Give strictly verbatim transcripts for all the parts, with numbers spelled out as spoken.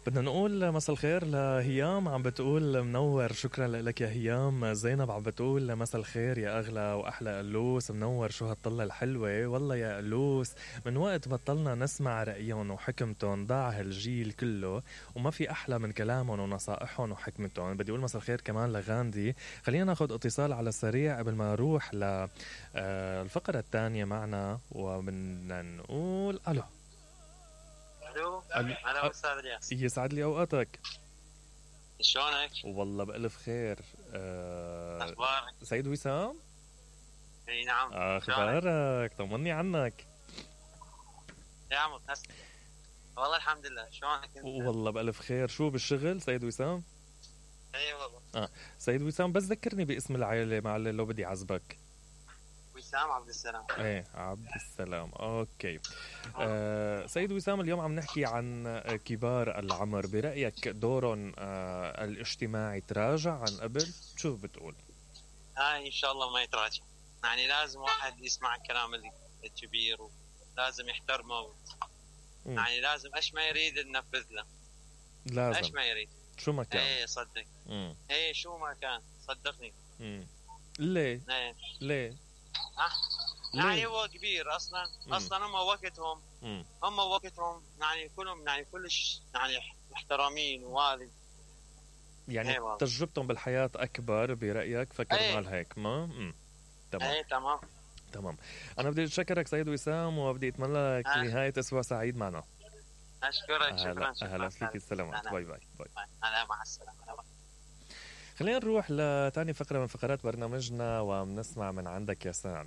بدنا نقول مساء الخير لهيام، عم بتقول منور. شكرا لك يا هيام. زينب عم بتقول مساء الخير يا أغلى وأحلى قلوس، منور. شو هالطلة الحلوة والله يا قلوس، من وقت بطلنا نسمع رأيهم وحكمتهم ضاع هالجيل كله، وما في أحلى من كلامهم ونصائحهم وحكمتهم. بدي أقول مساء الخير كمان لغاندي. خلينا ناخد اتصال على السريع قبل ما نروح للفقرة الثانية معنا، وبدنا نقول ألو. الو انا استاذ الياس، يسعد لي اوقاتك. شلونك؟ والله بألف خير. أه... اخبارك سيد وسام؟ اي نعم. اخبارك؟ طمني عنك يا عمر. هس والله الحمد لله. شلونك انت؟ والله بألف خير. شو بالشغل سيد وسام؟ اي والله. اه سيد وسام، بس ذكرني باسم العائله مع اللي لو بدي عزبك. وسام عبد السلام. ايه عبد السلام. اوكي. آه سيد وسام، اليوم عم نحكي عن كبار العمر. برأيك دورهم آه الاجتماعي تراجع عن قبل؟ شو بتقول؟ هاي ان شاء الله ما يتراجع، يعني لازم واحد يسمع كلام الكبير ولازم يحترمه، مم. يعني لازم ايش ما يريد ننفذ له. لازم ايش ما يريد شو ما كان. ايه صدق. مم. ايه شو ما كان صدقني. مم. ليه؟ ايه ليه؟ ها يعني هو كبير اصلا. مم. اصلا هم وقتهم مم. هم وقتهم يعني كلهم يعني كلش يعني محترمين ووالد، يعني ايه تجربتهم بالحياة أكبر برأيك، فكر ايه. مال هيك ما مم. تمام. ايه تمام تمام. أنا بدي أشكرك سيد وسام، وبدي أتمنى لك نهاية أسبوع سعيد معنا. أشكرك. شكرا. أهلا فيك. السلامات. باي باي باي. أهلا مع السلامة. خلينا نروح لتاني فقرة من فقرات برنامجنا، ومنسمع من عندك يا سام.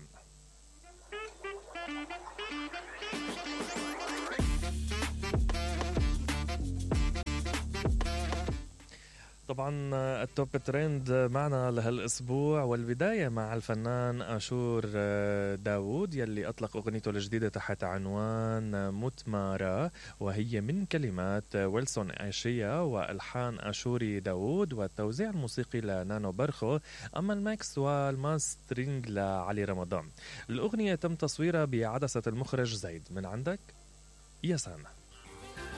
طبعا التوب ترند معنا لهالاسبوع، والبدايه مع الفنان آشور داوود يلي اطلق اغنيته الجديده تحت عنوان متمارة، وهي من كلمات ويلسون عيشية والحان آشوري داوود، والتوزيع الموسيقي لنانو برخو، اما الميكس والماسترينج لعلي رمضان. الاغنيه تم تصويرها بعدسه المخرج زيد. من عندك يا سام.